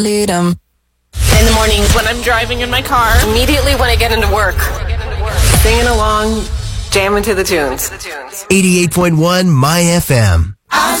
lead 'em. In the mornings when I'm driving in my car. Immediately when I get into work. Singing along, jamming to the tunes. 88.1 My FM.